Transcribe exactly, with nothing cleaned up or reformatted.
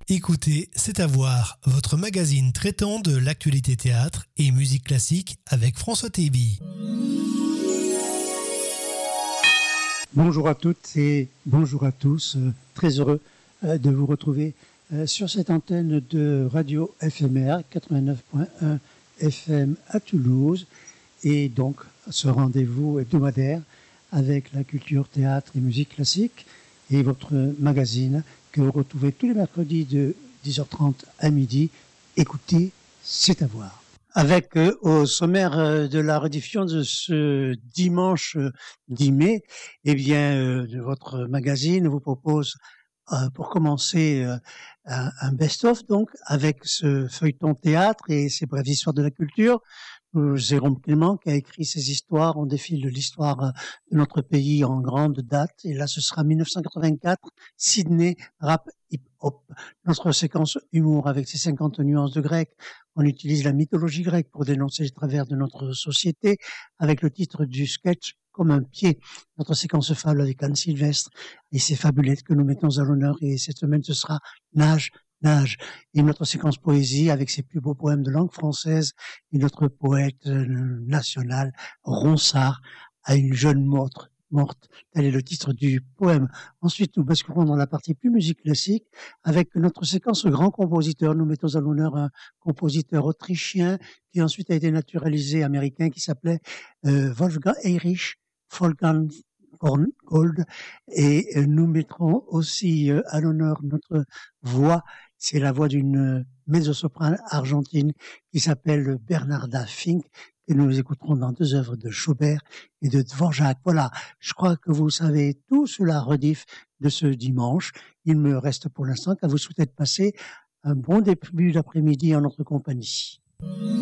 Écoutez, c'est à voir, votre magazine traitant de l'actualité théâtre et musique classique avec François Téby. Bonjour à toutes et bonjour à tous. Euh, très heureux euh, de vous retrouver euh, sur cette antenne de radio F M R quatre-vingt-neuf point un F M à Toulouse et donc ce rendez-vous hebdomadaire avec la culture, théâtre et musique classique et votre magazine que vous retrouvez tous les mercredis de dix heures trente à midi. Écoutez, c'est à voir. Avec euh, au sommaire euh, de la rediffusion de ce dimanche euh, dix mai, eh bien, euh, votre magazine vous propose, euh, pour commencer, euh, un, un best-of, donc, avec ce feuilleton théâtre et ces brèves histoires de la culture. Euh, Jérôme Clément qui a écrit ces histoires. On défile de l'histoire euh, de notre pays en grande date. Et là, ce sera mille neuf cent quatre-vingt-quatre, Sydney, rap hip-hop. Notre séquence humour avec ses cinquante nuances de grec. On utilise la mythologie grecque pour dénoncer les travers de notre société avec le titre du sketch Comme un pied. Notre séquence fable avec Anne Sylvestre et ses fabulettes que nous mettons à l'honneur. Et cette semaine, ce sera Nage, Nage. Et notre séquence poésie avec ses plus beaux poèmes de langue française et notre poète national, Ronsard, à une jeune morte. morte. Tel est le titre du poème. Ensuite, nous basculerons dans la partie plus musique classique avec notre séquence grand compositeur. Nous mettons à l'honneur un compositeur autrichien qui ensuite a été naturalisé américain qui s'appelait euh, Wolfgang Heinrich Wolfgang Gold. Et euh, nous mettrons aussi euh, à l'honneur notre voix. C'est la voix d'une mezzo-soprane argentine qui s'appelle Bernarda Fink, que nous écouterons dans deux œuvres de Schubert et de Dvorak. Voilà, je crois que vous savez tout sur la rediff de ce dimanche. Il me reste pour l'instant qu'à vous souhaiter de passer un bon début d'après-midi en notre compagnie.